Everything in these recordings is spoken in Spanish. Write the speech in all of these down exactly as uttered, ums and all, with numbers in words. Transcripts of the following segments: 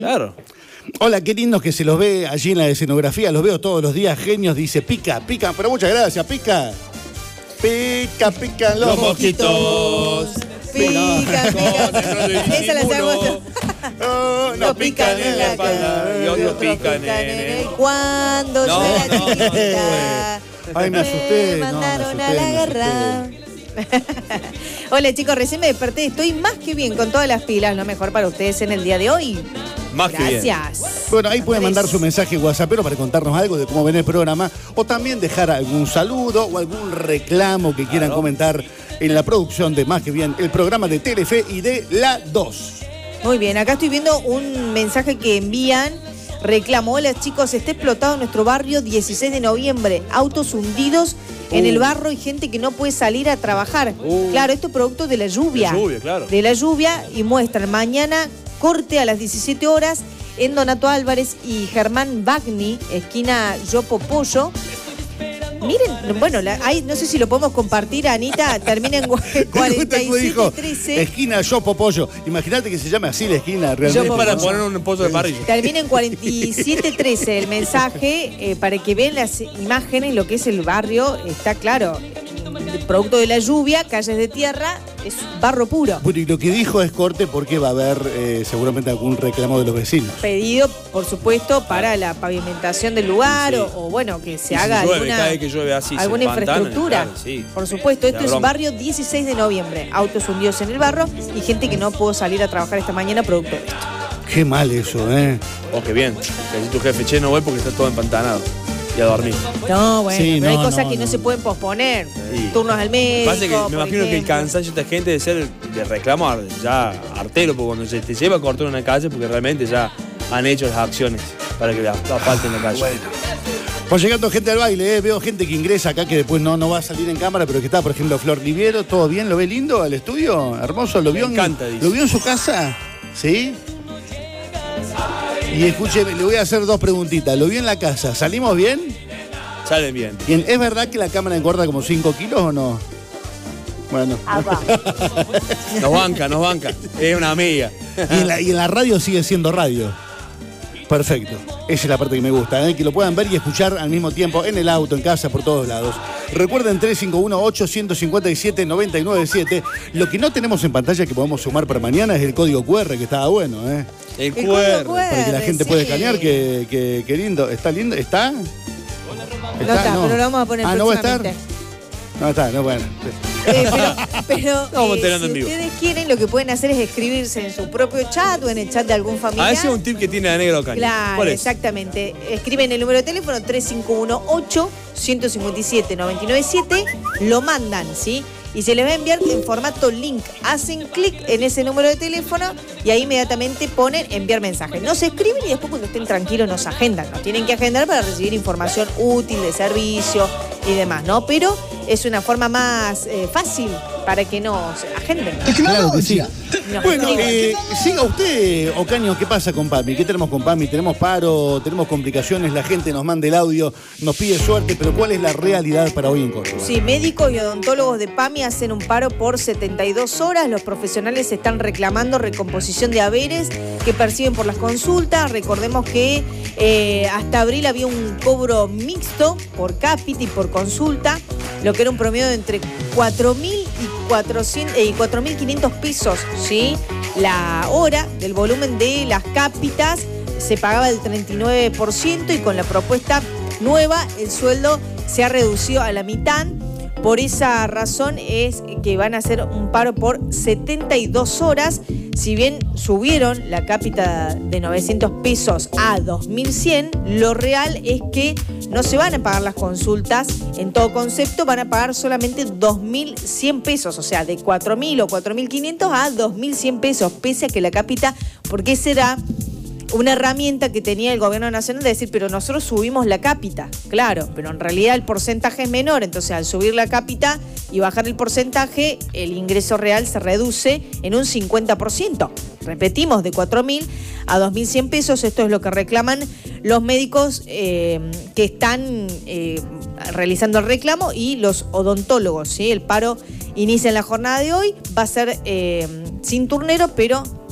Claro. Hola, qué lindos que se los ve allí en la escenografía. Los veo todos los días, genios. Dice, pica, pica. Pero muchas gracias, pica. Pica, pican los, Los mosquitos. mosquitos. Pica, pica. Esa la sabemos. No, no pican en la espalda. Y otros pican en el... Cuando No, yo era no, no, chiquita, Ay, me asusté, me no, me mandaron asusté, a la me guerra. Hola chicos, recién me desperté. Estoy más que bien con todas las pilas. Lo mejor para ustedes en el día de hoy. Más que bien. Gracias. Bueno, ahí pueden mandar su mensaje WhatsAppero para contarnos algo de cómo ven el programa o también dejar algún saludo o algún reclamo que quieran Claro. comentar en la producción de Más que Bien, el programa de Telefe y de La dos. Muy bien, acá estoy viendo un mensaje que envían. Reclamo, hola chicos, está explotado nuestro barrio dieciséis de noviembre. Autos hundidos uh. en el barro y gente que no puede salir a trabajar. Uh. Claro, esto es producto de la lluvia. De lluvia, claro. De la lluvia y muestran mañana corte a las diecisiete horas en Donato Álvarez y Germán Bagni, esquina Yopo Pollo. Miren, bueno, la, ahí, no sé si lo podemos compartir, Anita, termina en cuarenta y siete trece. Esquina Yopo Pollo. Imagínate que se llame así la esquina realmente. Yo para poner un pozo de parrilla. Termina en cuarenta y siete trece el mensaje, eh, para que vean las imágenes, lo que es el barrio, está claro. Producto de la lluvia, calles de tierra, es barro puro. Bueno, y lo que dijo es corte porque va a haber eh, seguramente algún reclamo de los vecinos. Pedido, por supuesto, para la pavimentación del lugar, sí. o, o bueno, que se y haga si llueve, alguna, cae que llueve así, alguna infraestructura. Claro, sí. Por supuesto, esto La es broma. barrio dieciséis de noviembre. Autos hundidos en el barro y gente que no pudo salir a trabajar esta mañana producto de esto. Qué mal eso, ¿eh? Oh, qué bien. Que si tu jefe, che, no voy porque está todo empantanado. Y a dormir. No, bueno, sí, pero no, hay cosas no, que no, no se pueden posponer. Sí. Turnos al médico. Pasa que me imagino ejemplo. que el cansancio de esta gente de ser de reclamar ya artero, porque cuando se te lleva a cortar una calle, porque realmente ya han hecho las acciones para que falten la calle. Bueno. Pues llegando gente al baile, ¿eh? Veo gente que ingresa acá que después no, no va a salir en cámara, pero que está, por ejemplo, Flor Liviero. ¿Todo bien? ¿Lo ve lindo al estudio? ¿Hermoso? ¿Lo vio, Me encanta, en, dice. ¿Lo vio en su casa? ¿Sí? Y escuche, le voy a hacer dos preguntitas. ¿Lo vio en la casa? ¿Salimos bien? Salen bien. Bien. ¿Es verdad que la cámara engorda como cinco kilos o no? Bueno. Nos banca, nos banca. Es una amiga. Y en, la, y en la radio sigue siendo radio. Perfecto. Esa es la parte que me gusta, ¿eh? Que lo puedan ver y escuchar al mismo tiempo en el auto, en casa, por todos lados. Recuerden tres cinco uno, ocho cinco siete, nueve nueve siete. Lo que no tenemos en pantalla que podemos sumar para mañana es el código cu erre, que estaba bueno, ¿eh? El, El Q R. código Q R. Para que la gente sí. pueda escanear, que, que, que lindo. ¿Está lindo? ¿Está? No está, pero lo vamos a poner ah, ¿no va a estar? próximamente. No está, no, bueno. Eh, pero pero Vamos eh, enterando si en vivo. ustedes quieren, lo que pueden hacer es escribirse en su propio chat o en el chat de algún familiar. Ah, ese es un tip que tiene a negro acá. Claro, ¿Cuál es? exactamente. Escriben el número de teléfono tres cinco uno, ocho cinco siete, nueve nueve siete, lo mandan, ¿sí? Y se les va a enviar en formato link. Hacen clic en ese número de teléfono y ahí inmediatamente ponen enviar mensaje. Nos escriben y después cuando estén tranquilos nos agendan. Nos tienen que agendar para recibir información útil de servicio y demás, ¿no? Pero es una forma más eh, fácil para que nos agenden. Claro que sí. Nos Bueno, escriban. eh, siga usted, Ocaño, ¿qué pasa con PAMI? ¿Qué tenemos con PAMI? Tenemos paro, tenemos complicaciones, la gente nos manda el audio, nos pide suerte, pero ¿cuál es la realidad para hoy en Córdoba? Sí, médicos y odontólogos de PAMI hacen un paro por setenta y dos horas. Los profesionales están reclamando recomposición de haberes que perciben por las consultas. Recordemos que eh, hasta abril había un cobro mixto por cápita y por consulta, lo que era un promedio de entre cuatro mil y cuatrocientos, eh, cuatro mil quinientos pesos, ¿sí? La hora del volumen de las cápitas se pagaba el treinta y nueve por ciento y con la propuesta nueva el sueldo se ha reducido a la mitad. Por esa razón es que van a hacer un paro por setenta y dos horas. Si bien subieron la cápita de novecientos pesos a dos mil cien, lo real es que no se van a pagar las consultas en todo concepto, van a pagar solamente dos mil cien pesos, o sea, de cuatro mil o cuatro mil quinientos a dos mil cien pesos, pese a que la cápita, porque será una herramienta que tenía el gobierno nacional de decir, pero nosotros subimos la cápita, claro, pero en realidad el porcentaje es menor, entonces al subir la cápita y bajar el porcentaje, el ingreso real se reduce en un cincuenta por ciento. Repetimos, de cuatro mil a dos mil cien pesos, esto es lo que reclaman los médicos eh, que están eh, realizando el reclamo y los odontólogos, ¿sí? El paro inicia en la jornada de hoy, va a ser eh, sin turnero, pero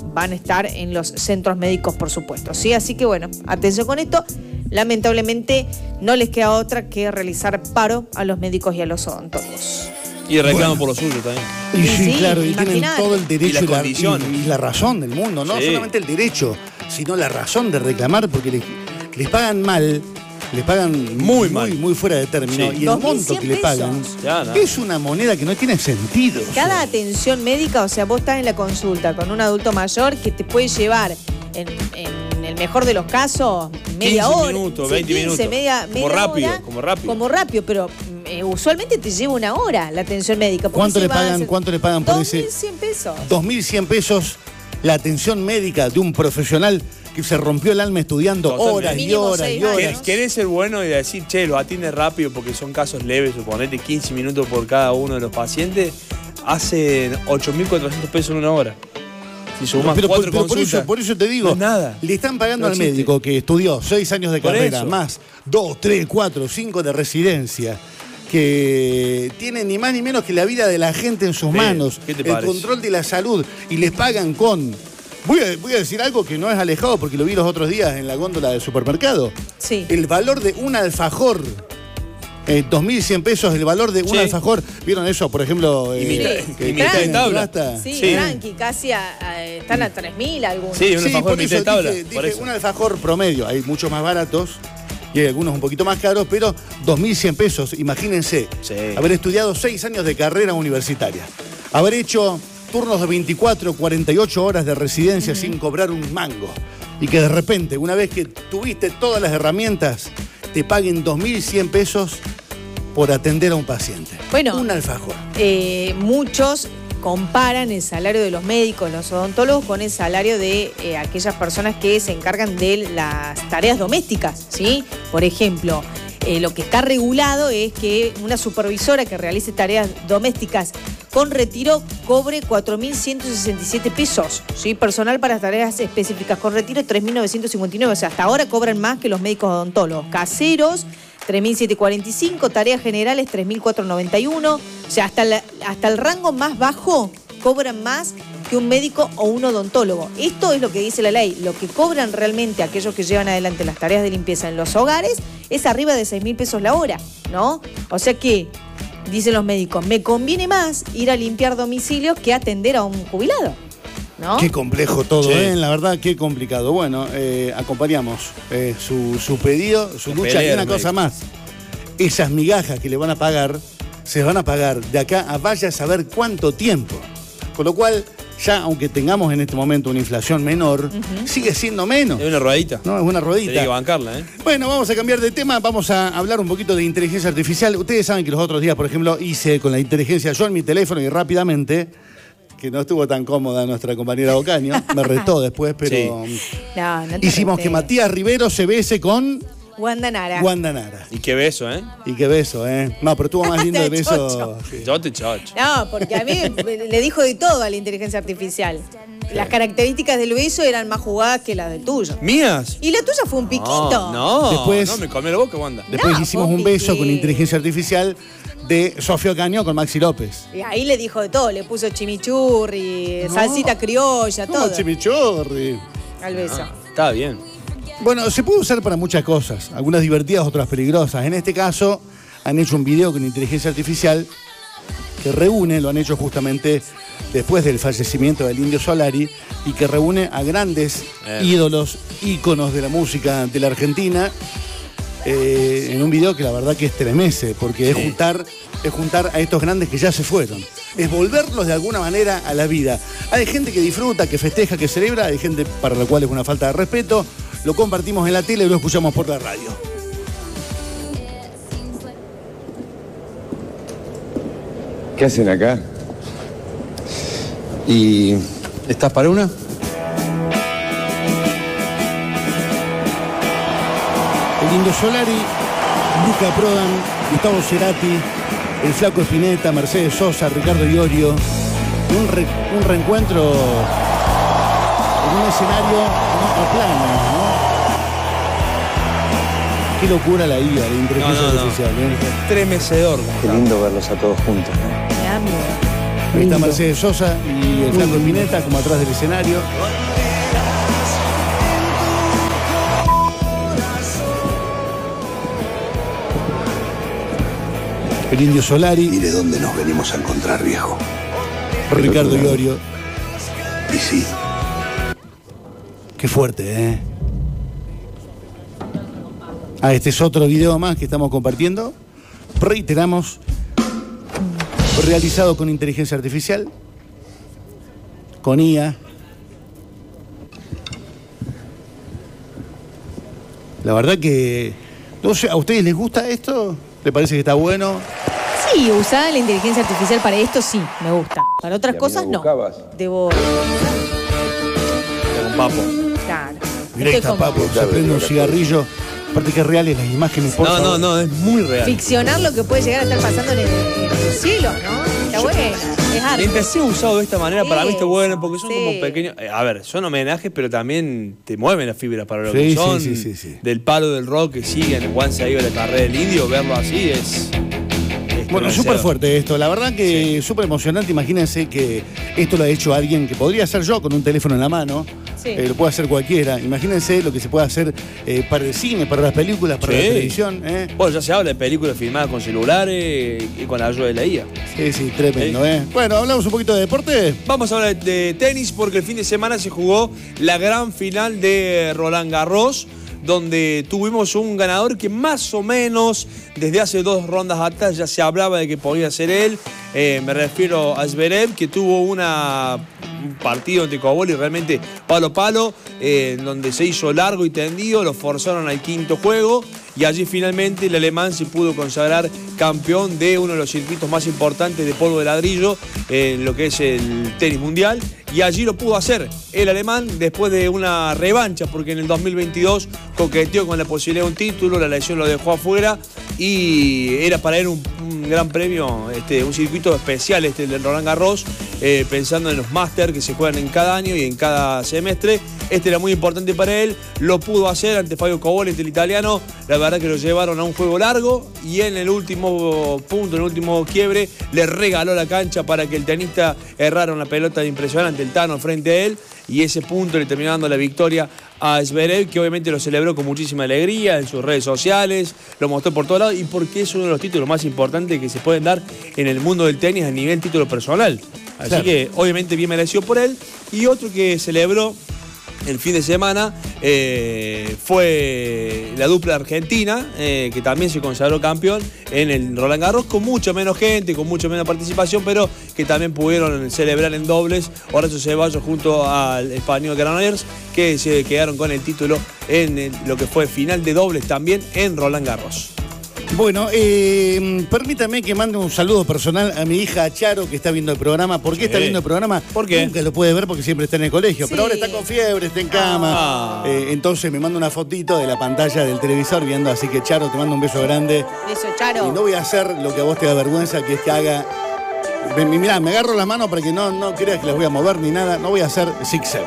van a estar en los centros médicos, por supuesto, ¿sí? Así que bueno, atención con esto. Lamentablemente no les queda otra que realizar paro a los médicos y a los odontólogos. Y reclaman Bueno. por lo suyo también. Y Sí, sí, sí, claro, y tienen imaginate. todo el derecho Y las y, la, condiciones. y- y la razón del mundo, no Sí. solamente el derecho, sino la razón de reclamar, porque les, les pagan mal, les pagan Muy muy, mal. muy fuera de término, Sí. y el dos mil monto cien que le pagan pesos. Ya, no. es una moneda que no tiene sentido. o Cada sea. atención médica, o sea, vos estás en la consulta con un adulto mayor que te puede llevar, en, en el mejor de los casos, media quince hora. minutos, Sí, veinte quince, minutos. Media, Como media rápido, hora, como rápido. Como rápido, pero eh, usualmente te lleva una hora la atención médica. porque ¿Cuánto se le va a pagan, hacer cuánto le pagan por dos ese mil cien pesos. dos mil cien pesos la atención médica de un profesional que se rompió el alma estudiando Totalmente. horas y Mínimo horas seis y años. horas? ¿Querés, querés ser bueno y decir, che, lo atiende rápido porque son casos leves, suponete quince minutos por cada uno de los pacientes, hacen ocho mil cuatrocientos pesos en una hora. Si sumás Pero, cuatro pero por, consultas, eso, por eso te digo, no es nada. le están pagando No al existe. médico que estudió seis años de Por carrera, eso. más dos, tres, cuatro, cinco de residencia, que tiene ni más ni menos que la vida de la gente en sus Bien, manos, ¿qué te el parece? control de la salud, y les pagan con... Voy a, voy a decir algo que no es alejado porque lo vi los otros días en la góndola del supermercado. Sí. El valor de un alfajor, eh, dos mil cien pesos, el valor de un Sí. alfajor. ¿Vieron eso, por ejemplo? Y mitad- Sí. que- y que mitad de tienen tabla. plata? Sí, Sí. tranqui, casi a- a- están a tres mil algunos. Sí, un Sí, alfajor por mitad eso de tabla. dije, por dije, eso. un alfajor promedio. Hay muchos más baratos y hay algunos un poquito más caros, pero dos mil cien pesos, imagínense. Sí. Haber estudiado seis años de carrera universitaria. Haber hecho turnos de veinticuatro, cuarenta y ocho horas de residencia sin cobrar un mango. Y que de repente, una vez que tuviste todas las herramientas, te paguen dos mil cien pesos por atender a un paciente. Bueno. Un alfajor. Eh, muchos comparan el salario de los médicos, los odontólogos, con el salario de eh, aquellas personas que se encargan de las tareas domésticas, ¿sí? Por ejemplo, eh, lo que está regulado es que una supervisora que realice tareas domésticas con retiro cobre cuatro mil ciento sesenta y siete pesos, ¿sí? Personal para tareas específicas con retiro tres mil novecientos cincuenta y nueve, o sea, hasta ahora cobran más que los médicos odontólogos. Caseros, tres mil setecientos cuarenta y cinco, tareas generales tres mil cuatrocientos noventa y uno, o sea, hasta, la- hasta el rango más bajo cobran más que un médico o un odontólogo. Esto es lo que dice la ley. Lo que cobran realmente aquellos que llevan adelante las tareas de limpieza en los hogares es arriba de seis mil pesos la hora, ¿no? O sea que, dicen los médicos, me conviene más ir a limpiar domicilios que atender a un jubilado, ¿no? Qué complejo todo, Sí. ¿eh? La verdad, qué complicado. Bueno, eh, acompañamos eh, su, su pedido, su Que lucha. pelee Y una el cosa médico. más, esas migajas que le van a pagar, se van a pagar de acá a vaya a saber cuánto tiempo. Con lo cual, ya aunque tengamos en este momento una inflación menor, sigue siendo menos. Es una ruedita. No, es una Tenés ruedita. que bancarla, ¿eh? Bueno, vamos a cambiar de tema, vamos a hablar un poquito de inteligencia artificial. Ustedes saben que los otros días, por ejemplo, hice con la inteligencia yo en mi teléfono y rápidamente, que no estuvo tan cómoda nuestra compañera Ocaño, me retó después, pero No, no te hicimos retes. que Matías Rivero se bese con Wanda Nara. Wanda Nara. Y qué beso, ¿eh? Y qué beso, ¿eh? No, pero estuvo más lindo el beso. Chocho. Sí. Yo te chocho. No, porque a mí le dijo de todo a la inteligencia artificial. Las características del beso eran más jugadas que las del tuyo. ¿Mías? Y la tuya fue un piquito. No, no, Después- no me comió la boca, Wanda. Después No, hicimos vos un beso piqué. con inteligencia artificial de Sofía Ocaño con Maxi López. Y ahí le dijo de todo, le puso chimichurri, No. salsita criolla, Como todo. chimichurri. Al beso. Ah, está bien. Bueno, se puede usar para muchas cosas, algunas divertidas, otras peligrosas. En este caso, han hecho un video con inteligencia artificial que reúne, lo han hecho justamente después del fallecimiento del Indio Solari, y que reúne a grandes Eh. ídolos, íconos de la música de la Argentina, eh, en un video que la verdad que estremece, porque es Sí. juntar, es juntar a estos grandes que ya se fueron. Es volverlos de alguna manera a la vida. Hay gente que disfruta, que festeja, que celebra, hay gente para la cual es una falta de respeto. Lo compartimos en la tele y lo escuchamos por la radio. ¿Qué hacen acá? ¿Y estás para una? El Indio Solari, Luca Prodan, Gustavo Cerati, el Flaco Spinetta, Mercedes Sosa, Ricardo Iorio. Un, re- un reencuentro en un escenario en otro plano, ¿no? Qué locura la I A, la No, inteligencia no, no. artificial. ¿eh? Estremecedor. como Qué está. lindo verlos a todos juntos, ¿no? Me da miedo. Ahí está Mercedes Sosa y el Flaco Spinetta como atrás del escenario. El Indio Solari. ¿Y de dónde nos venimos a encontrar, viejo? Ricardo Iorio. Y sí. Qué fuerte, ¿eh? Ah, este es otro video más que estamos compartiendo. Reiteramos, realizado con inteligencia artificial, con I A. La verdad que, no sé, ¿a ustedes les gusta esto? ¿Les parece que está bueno? Sí, usar la inteligencia artificial para esto sí, me gusta. Para otras cosas no. Debo... Con papo. Claro. Mirá, está Papo, se prende un cigarrillo. Aparte que es reales las imágenes, por No, favor. no, no, es muy real. Ficcionar lo que puede llegar a estar pasando en el, en el cielo, ¿no? Está bueno, es arte. Mientras sea usado de esta manera, para mí está bueno, porque son Sí. como pequeños. eh, A ver, son homenajes, pero también te mueven las fibras para lo Sí, que sí, son. sí, sí, sí. Del palo del rock que siguen en Juan Saíba la carrera del Indio, verlo así es. es Bueno, súper fuerte esto. La verdad que súper emocionante. Imagínense que esto lo ha hecho alguien que podría ser yo con un teléfono en la mano. Sí. Eh, lo puede hacer cualquiera. Imagínense lo que se puede hacer eh, para el cine, para las películas, para Sí. la televisión. ¿eh? Bueno, ya se habla de películas filmadas con celulares y con la ayuda de la I A. Sí, sí, tremendo. ¿eh? Bueno, hablamos un poquito de deporte. Vamos a hablar de tenis porque el fin de semana se jugó la gran final de Roland Garros, donde tuvimos un ganador que más o menos desde hace dos rondas atrás ya se hablaba de que podía ser él. Eh, me refiero a Zverev, que tuvo una, un partido entre Cobol y realmente palo a palo, eh, donde se hizo largo y tendido, lo forzaron al quinto juego y allí finalmente el alemán se pudo consagrar campeón de uno de los circuitos más importantes de polvo de ladrillo en lo que es el tenis mundial, y allí lo pudo hacer el alemán después de una revancha, porque en el dos mil veintidós coqueteó con la posibilidad de un título, la lesión lo dejó afuera y era para él un, un gran premio, este, un circuito especial este del Roland Garros, eh, pensando en los Masters que se juegan en cada año y en cada semestre. Este era muy importante para él, lo pudo hacer ante Fabio Cobol, este el italiano. La verdad que lo llevaron a un juego largo y en el último punto, en el último quiebre, le regaló la cancha para que el tenista errara una pelota impresionante, el Tano frente a él, y ese punto le terminó dando la victoria a Zverev, que obviamente lo celebró con muchísima alegría en sus redes sociales, lo mostró por todos lados, y porque es uno de los títulos más importantes que se pueden dar en el mundo del tenis a nivel título personal. Así Claro. que obviamente bien merecido por él. Y otro que celebró el fin de semana eh, fue la dupla argentina, eh, que también se consagró campeón en el Roland Garros, con mucho menos gente, con mucho menos participación, pero que también pudieron celebrar en dobles. Horacio Ceballos junto al español Granollers, que se quedaron con el título en el- lo que fue final de dobles también en Roland Garros. Bueno, eh, permítame que mande un saludo personal a mi hija Charo, que está viendo el programa. ¿Por qué Sí. está viendo el programa? ¿Por qué? Nunca lo puede ver porque siempre está en el colegio, Sí. pero ahora está con fiebre, está en cama. Ah. Eh, entonces me manda una fotito de la pantalla del televisor viendo, así que Charo, te mando un beso grande. Eso, Y Charo. no voy a hacer lo que a vos te da vergüenza, que es que haga... Ven, mirá, me agarro las manos para que no, no creas que las voy a mover ni nada. No voy a hacer six seven.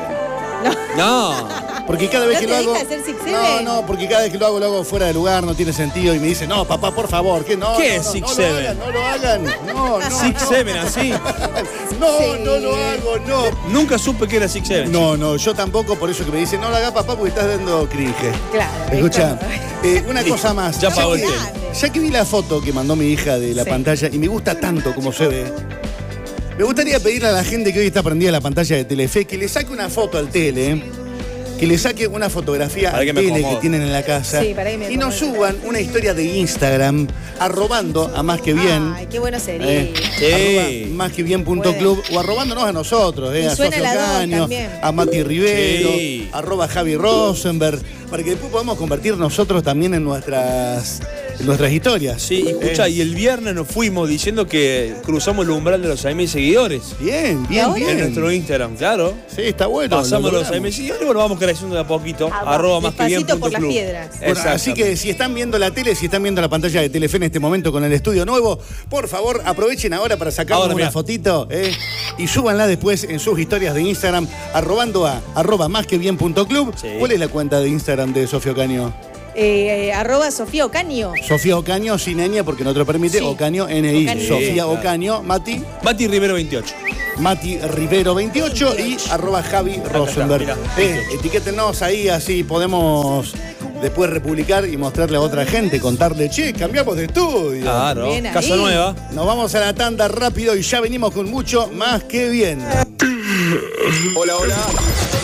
No, Porque cada vez ¿No que te lo hago. deja hacer six No, seven? no, porque cada vez que lo hago, lo hago fuera de lugar, no tiene sentido. Y me dice, no, papá, por favor, que no. ¿Qué no, es no, six no seven? lo hagan, no lo hagan. No, no. Six no. Seven así. No, Sí. no lo hago, no. Nunca supe que era Six Seven. No, no, yo tampoco, por eso que me dice, no lo hagas, papá, porque estás dando cringe. Claro. Escucha, esto- eh, una cosa más. Ya pagó el que, tele. ya que vi la foto que mandó mi hija de la Sí. pantalla y me gusta tanto como se ve, me gustaría pedirle a la gente que hoy está prendida la pantalla de Telefe que le saque una foto al tele, ¿eh? Que le saque una fotografía Para al que me tele que acomode. tienen en la casa Sí, para que me y nos acomode. suban una historia de Instagram arrobando a más que bien. Ay, qué bueno sería. Eh, Sí. arroba más que bien punto club o arrobándonos a nosotros, eh, Y a suena Sofía la dos Caño, también. a Mati Rivero, Sí. arroba Javi Rosenberg, para que después podamos compartir nosotros también en nuestras, en nuestras historias. Sí, y escucha, Eh, y el viernes nos fuimos diciendo que cruzamos el umbral de los seis mil seguidores Bien, bien, ahora? en bien. nuestro Instagram, claro. Sí, está bueno. Pasamos lo los seis mil logramos. seguidores y bueno, vamos creciendo de a poquito. Ah, arroba más que bien despacito por punto las club. piedras. Bueno, así que si están viendo la tele, si están viendo la pantalla de Telefe en este momento con el estudio nuevo, por favor aprovechen ahora para sacarnos Ahora, una mirá. fotito eh, y súbanla después en sus historias de Instagram, arrobando a arroba más que bien punto club. Sí. ¿Cuál es la cuenta de Instagram de Sofía Caño? Eh, eh, arroba Sofía Ocaño. Sofía Ocaño, sin ñ porque no te lo permite. Sí. Ocaño, N I. Ocaño. Sofía Sí, claro. Ocaño, Mati. Mati Rivero veintiocho. Mati Rivero veintiocho y arroba Javi Rosenberg. mirá, Eh, etiquétenos ahí, así podemos después republicar y mostrarle a otra gente, contarle, che, cambiamos de estudio. Claro. Bien ahí. Casa Nueva. Nos vamos a la tanda rápido y ya venimos con mucho más que bien. Hola, hola.